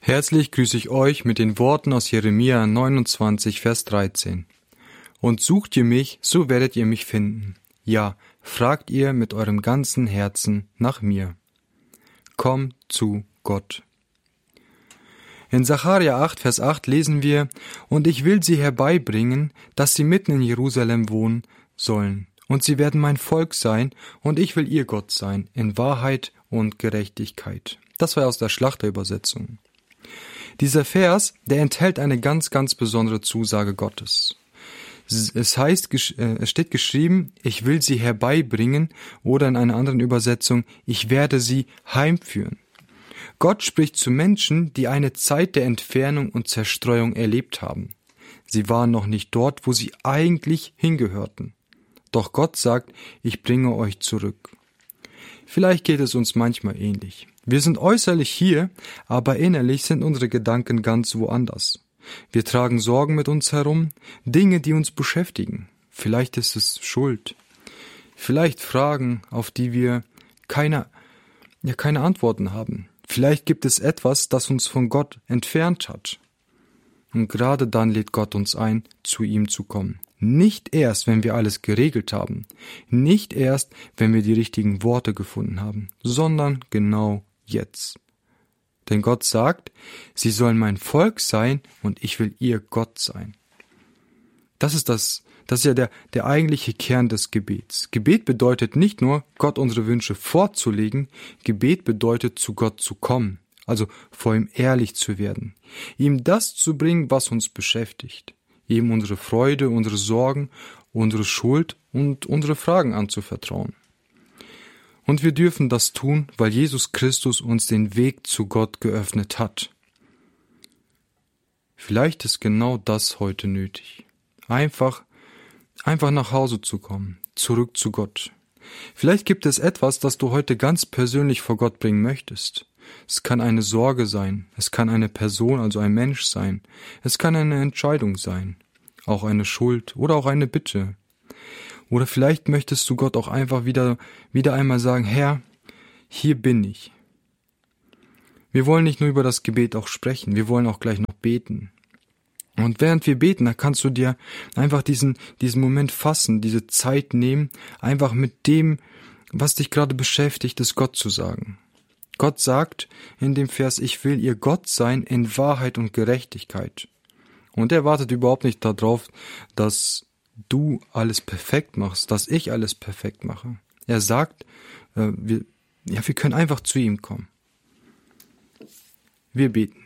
Herzlich grüße ich euch mit den Worten aus Jeremia 29, Vers 13. Und sucht ihr mich, so werdet ihr mich finden. Ja, fragt ihr mit eurem ganzen Herzen nach mir. Komm zu Gott. In Sacharja 8, Vers 8 lesen wir, und ich will sie herbeibringen, dass sie mitten in Jerusalem wohnen sollen. Und sie werden mein Volk sein, und ich will ihr Gott sein, in Wahrheit und Gerechtigkeit. Das war aus der Schlachterübersetzung. Dieser Vers, der enthält eine ganz, ganz besondere Zusage Gottes. Es steht geschrieben, ich will sie herbeibringen, oder in einer anderen Übersetzung, ich werde sie heimführen. Gott spricht zu Menschen, die eine Zeit der Entfernung und Zerstreuung erlebt haben. Sie waren noch nicht dort, wo sie eigentlich hingehörten. Doch Gott sagt, ich bringe euch zurück. Vielleicht geht es uns manchmal ähnlich. Wir sind äußerlich hier, aber innerlich sind unsere Gedanken ganz woanders. Wir tragen Sorgen mit uns herum, Dinge, die uns beschäftigen. Vielleicht ist es Schuld. Vielleicht Fragen, auf die wir keine Antworten haben. Vielleicht gibt es etwas, das uns von Gott entfernt hat. Und gerade dann lädt Gott uns ein, zu ihm zu kommen. Nicht erst, wenn wir alles geregelt haben. Nicht erst, wenn wir die richtigen Worte gefunden haben, sondern genau jetzt. Denn Gott sagt, sie sollen mein Volk sein und ich will ihr Gott sein. Das ist ja der eigentliche Kern des Gebets. Gebet bedeutet nicht nur, Gott unsere Wünsche vorzulegen, Gebet bedeutet, zu Gott zu kommen, also vor ihm ehrlich zu werden, ihm das zu bringen, was uns beschäftigt, ihm unsere Freude, unsere Sorgen, unsere Schuld und unsere Fragen anzuvertrauen. Und wir dürfen das tun, weil Jesus Christus uns den Weg zu Gott geöffnet hat. Vielleicht ist genau das heute nötig. Einfach nach Hause zu kommen, zurück zu Gott. Vielleicht gibt es etwas, das du heute ganz persönlich vor Gott bringen möchtest. Es kann eine Sorge sein, es kann eine Person, also ein Mensch sein, es kann eine Entscheidung sein, auch eine Schuld oder auch eine Bitte. Oder vielleicht möchtest du Gott auch einfach wieder einmal sagen, Herr, hier bin ich. Wir wollen nicht nur über das Gebet auch sprechen, wir wollen auch gleich noch beten. Und während wir beten, da kannst du dir einfach diesen Moment fassen, diese Zeit nehmen, einfach mit dem, was dich gerade beschäftigt, es Gott zu sagen. Gott sagt in dem Vers, ich will ihr Gott sein in Wahrheit und Gerechtigkeit. Und er wartet überhaupt nicht darauf, dass du alles perfekt machst, dass ich alles perfekt mache. Er sagt, wir können einfach zu ihm kommen. Wir beten.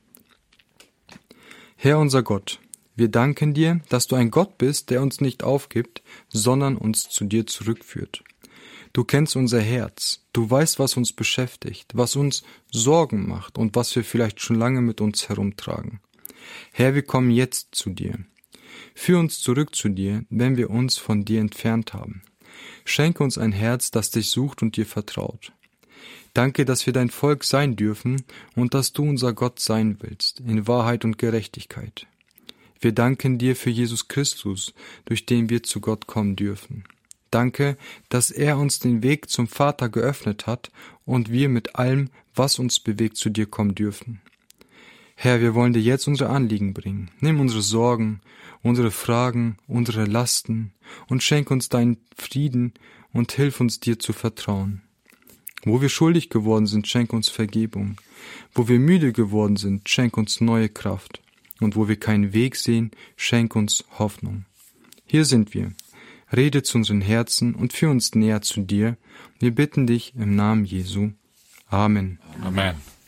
Herr unser Gott, wir danken dir, dass du ein Gott bist, der uns nicht aufgibt, sondern uns zu dir zurückführt. Du kennst unser Herz, du weißt, was uns beschäftigt, was uns Sorgen macht und was wir vielleicht schon lange mit uns herumtragen. Herr, wir kommen jetzt zu dir. Führ uns zurück zu dir, wenn wir uns von dir entfernt haben. Schenke uns ein Herz, das dich sucht und dir vertraut. Danke, dass wir dein Volk sein dürfen und dass du unser Gott sein willst, in Wahrheit und Gerechtigkeit. Wir danken dir für Jesus Christus, durch den wir zu Gott kommen dürfen. Danke, dass er uns den Weg zum Vater geöffnet hat und wir mit allem, was uns bewegt, zu dir kommen dürfen. Herr, wir wollen dir jetzt unsere Anliegen bringen. Nimm unsere Sorgen, unsere Fragen, unsere Lasten und schenk uns deinen Frieden und hilf uns, dir zu vertrauen. Wo wir schuldig geworden sind, schenk uns Vergebung. Wo wir müde geworden sind, schenk uns neue Kraft. Und wo wir keinen Weg sehen, schenk uns Hoffnung. Hier sind wir. Rede zu unseren Herzen und führ uns näher zu dir. Wir bitten dich im Namen Jesu. Amen. Amen.